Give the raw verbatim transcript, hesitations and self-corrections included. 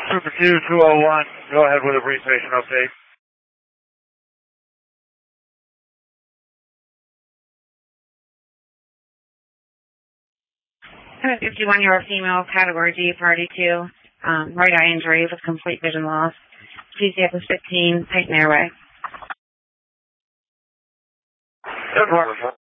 Super Q two oh one, go ahead with a brief patient update. fifty-one-year-old female, category D, priority two, um, right eye injury with complete vision loss. G C F is fifteen, tighten airway. Good work.